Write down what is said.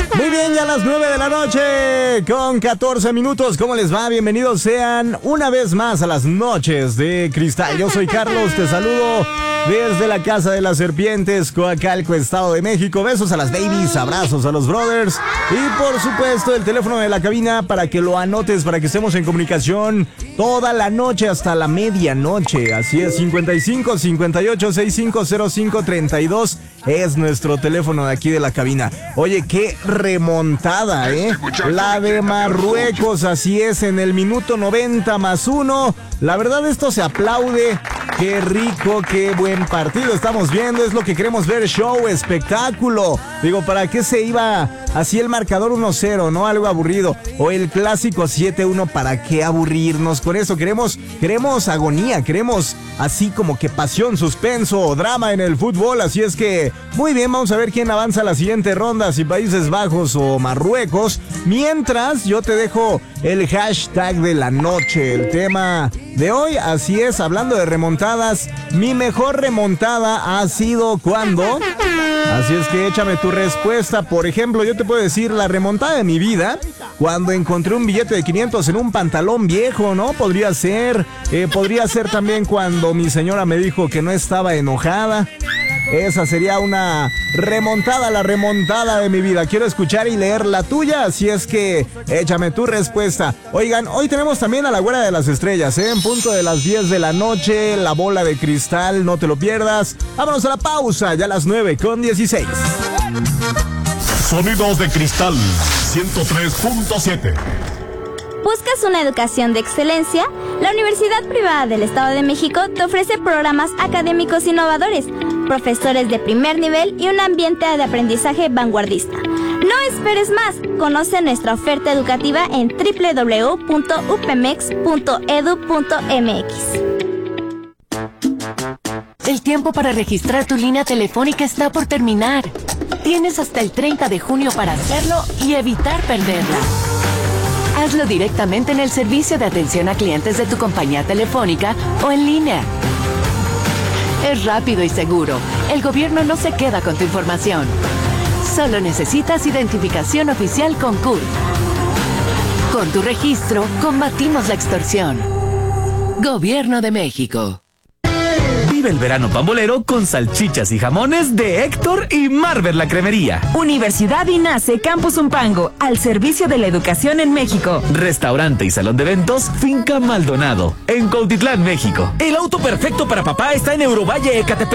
Muy bien, ya a las 9 de la noche con 14 minutos. ¿Cómo les va? Bienvenidos sean una vez más a las noches de cristal. Yo soy Carlos, te saludo desde la Casa de las Serpientes, Coacalco, Estado de México. Besos a las babies, abrazos a los brothers. Y por supuesto el teléfono de la cabina para que lo anotes, para que estemos en comunicación toda la noche hasta la medianoche. Así es, 55 58 65 05 32 es nuestro teléfono de aquí de la cabina. Oye, qué remontada, la de Marruecos, así es, en el minuto 90 más 1. La verdad, esto se aplaude. Qué rico, qué buen partido estamos viendo. Es lo que queremos ver, show, espectáculo. Digo, ¿para qué se iba así el marcador 1-0, no? Algo aburrido. O el clásico 7-1, ¿para qué aburrirnos con eso? Queremos agonía, queremos así como que pasión, suspenso, drama en el fútbol. Así es que, muy bien, vamos a ver quién avanza a la siguiente ronda, si Países Bajos o Marruecos. Mientras, yo te dejo el hashtag de la noche, el tema de hoy. Así es, hablando de remontadas, mi mejor remontada ha sido cuando. Así es que échame tu respuesta. Por ejemplo, yo te puedo decir la remontada de mi vida cuando encontré un billete de 500 en un pantalón viejo, ¿no? Podría ser también cuando mi señora me dijo que no estaba enojada. Esa sería una remontada, la remontada de mi vida. Quiero escuchar y leer la tuya, así es que échame tu respuesta. Oigan, hoy tenemos también a la Güera de las Estrellas, en punto de las 10 de la noche, la bola de cristal, no te lo pierdas. Vámonos a la pausa, ya a las 9:16. Sonidos de Cristal 103.7. ¿Buscas una educación de excelencia? La Universidad Privada del Estado de México te ofrece programas académicos innovadores, profesores de primer nivel y un ambiente de aprendizaje vanguardista. No esperes más. Conoce nuestra oferta educativa en www.upemex.edu.mx. El tiempo para registrar tu línea telefónica está por terminar. Tienes hasta el 30 de junio para hacerlo y evitar perderla. Hazlo directamente en el servicio de atención a clientes de tu compañía telefónica o en línea. Es rápido y seguro. El gobierno no se queda con tu información. Solo necesitas identificación oficial con CURP. Con tu registro, combatimos la extorsión. Gobierno de México. Vive el verano pambolero con salchichas y jamones de Héctor y Marvel la Cremería. Universidad INACE Campus Umpango, al servicio de la educación en México. Restaurante y salón de eventos Finca Maldonado, en Cuautitlán, México. El auto perfecto para papá está en Eurovalle Ecatepec.